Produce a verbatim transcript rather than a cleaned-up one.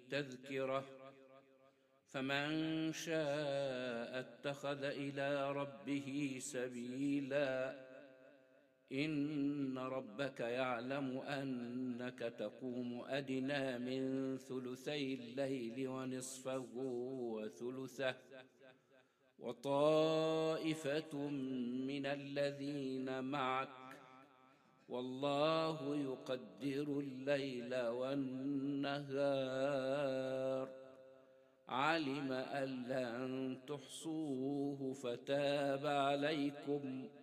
تذكرة، فمن شاء اتخذ إلى ربه سبيلا. إن ربك يعلم أنك تقوم أدنى من ثلثي الليل ونصفه وثلثه وطائفة من الذين معك، والله يقدر الليل والنهار. علم أن لن تحصوه فتاب عليكم،